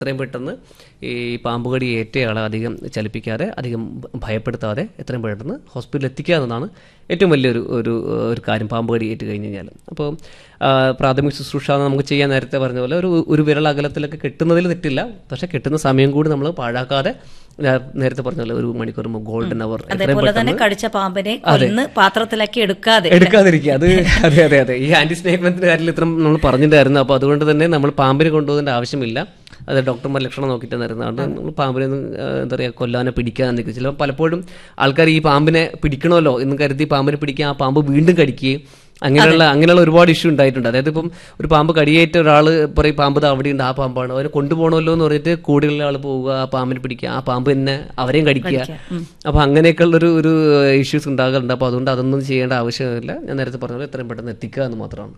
എത്രയും പെട്ടെന്ന് ഈ പാമ്പുകടി ഏറ്റയാളെ അധികം ചലിപ്പിക്കാതെ, അധികം ഭയപ്പെടുത്താതെ എത്രയും പെട്ടെന്ന് ഹോസ്പിറ്റലിൽ എത്തിക്കുക എന്നതാണ് ഏറ്റവും വലിയൊരു ഒരു കാര്യം പാമ്പുകടി ഏറ്റ് കഴിഞ്ഞ് കഴിഞ്ഞാൽ. അപ്പോൾ പ്രാഥമിക ശുശ്രൂഷ നമുക്ക് ചെയ്യാൻ നേരത്തെ പറഞ്ഞ പോലെ ഒരു വിരൽ അകലത്തിലൊക്കെ കെട്ടുന്നതിൽ തെറ്റില്ല. പക്ഷെ കെട്ടുന്ന സമയം കൂടി നമ്മൾ പാഴാക്കാതെ, നേരത്തെ പറഞ്ഞ പോലെ 1 മണിക്കൂർ ഗോൾഡൻ അവർ കടിച്ച പാമ്പിനെ പാത്രത്തിലാക്കി എടുക്കാതിരിക്കുക. അത് അതെ ഈ ആന്റി സ്നേക്മെന്റിന്റെ കാര്യത്തിൽ ഇത്ര നമ്മൾ പറഞ്ഞിട്ടായിരുന്നു. അപ്പോൾ അതുകൊണ്ട് തന്നെ നമ്മൾ പാമ്പിനെ കൊണ്ടുപോകേണ്ട ആവശ്യമില്ല. അത് ഡോക്ടർമാർ ലക്ഷണം നോക്കിയിട്ട് തരുന്നതാണ്. നമ്മൾ പാമ്പിനെ എന്താ പറയുക കൊല്ലാനോ പിടിക്കാനോ നിൽക്കുക. ചിലപ്പോൾ പലപ്പോഴും ആൾക്കാർ ഈ പാമ്പിനെ പിടിക്കണമല്ലോ എന്ന് കരുതി പാമ്പിനെ പിടിക്കുക, ആ പാമ്പ് വീണ്ടും കടിക്കുകയും അങ്ങനെയുള്ള ഒരുപാട് ഇഷ്യൂ ഉണ്ടായിട്ടുണ്ട്. അതായത് ഇപ്പം ഒരു പാമ്പ് കടിയേറ്റ ഒരാൾ പറയും പാമ്പ് അവിടെയുണ്ട്, ആ പാമ്പാണ്, അവനെ കൊണ്ടുപോകണമല്ലോ എന്ന് പറഞ്ഞിട്ട് കൂടെയുള്ള ആൾ പോവുക, ആ പാമ്പിനെ പിടിക്കുക, ആ പാമ്പ് തന്നെ അവരെയും കടിക്കുക. അപ്പോൾ അങ്ങനെയൊക്കെയുള്ളൊരു ഇഷ്യൂസ് ഉണ്ടാകാറുണ്ട്. അപ്പോൾ അതുകൊണ്ട് അതൊന്നും ചെയ്യേണ്ട ആവശ്യമില്ല. ഞാൻ നേരത്തെ പറഞ്ഞ പോലെ എത്രയും പെട്ടെന്ന് എത്തിക്കുക എന്ന് മാത്രമാണ്.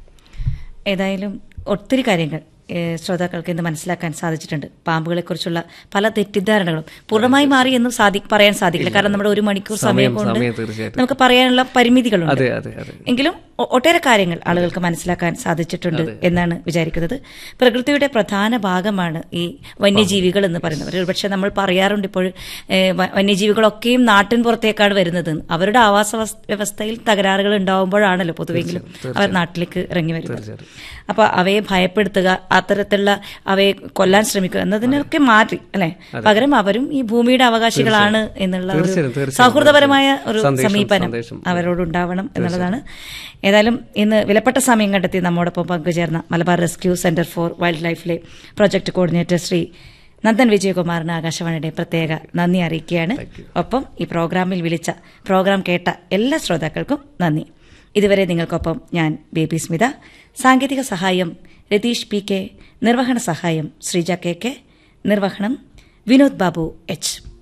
ഏതായാലും ഒത്തിരി കാര്യങ്ങൾ ശ്രോതാക്കൾക്ക് ഇന്ന് മനസ്സിലാക്കാൻ സാധിച്ചിട്ടുണ്ട്. പാമ്പുകളെക്കുറിച്ചുള്ള പല തെറ്റിദ്ധാരണകളും പൂർണ്ണമായി മാറി എന്നും പറയാൻ സാധിക്കില്ല. കാരണം നമ്മുടെ 1 മണിക്കൂർ സമയം കൊണ്ട് നമുക്ക് പറയാനുള്ള പരിമിതികളുണ്ട്. എങ്കിലും ഒട്ടേറെ കാര്യങ്ങൾ ആളുകൾക്ക് മനസ്സിലാക്കാൻ സാധിച്ചിട്ടുണ്ട് എന്നാണ് വിചാരിക്കുന്നത്. പ്രകൃതിയുടെ പ്രധാന ഭാഗമാണ് ഈ വന്യജീവികൾ എന്ന് പറയുന്നത്. ഒരുപക്ഷെ നമ്മൾ പറയാറുണ്ട് ഇപ്പോൾ വന്യജീവികളൊക്കെയും നാട്ടിൻ പുറത്തേക്കാണ് വരുന്നത്. അവരുടെ ആവാസ വ്യവസ്ഥയിൽ തകരാറുകൾ ഉണ്ടാവുമ്പോഴാണല്ലോ പൊതുവെങ്കിലും അവർ നാട്ടിലേക്ക് ഇറങ്ങി വരുന്നത്. അപ്പൊ അവയെ ഭയപ്പെടുത്തുക, അത്തരത്തിലുള്ള അവയെ കൊല്ലാൻ ശ്രമിക്കുക എന്നതിനൊക്കെ മാറ്റി അല്ലെ, പകരം അവരും ഈ ഭൂമിയുടെ അവകാശികളാണ് എന്നുള്ള ഒരു സൗഹൃദപരമായ ഒരു സമീപനം അവരോടുണ്ടാവണം എന്നുള്ളതാണ്. ഏതായാലും ഇന്ന് വിലപ്പെട്ട സമയം കണ്ടെത്തി നമ്മോടൊപ്പം പങ്കുചേർന്ന Malabar rescue centre for wild ലൈഫിലെ പ്രൊജക്ട് കോർഡിനേറ്റർ ശ്രീ നന്ദൻ വിജയകുമാറിന് ആകാശവാണിയുടെ പ്രത്യേക നന്ദി അറിയിക്കുകയാണ്. ഒപ്പം ഈ പ്രോഗ്രാം കേട്ട എല്ലാ ശ്രോതാക്കൾക്കും നന്ദി. ഇതുവരെ നിങ്ങൾക്കൊപ്പം ഞാൻ ബേബി സ്മിത. സാങ്കേതിക സഹായം രതീഷ് PK, നിർവഹണ സഹായം ശ്രീജ KK, നിർവഹണം വിനോദ് ബാബു H.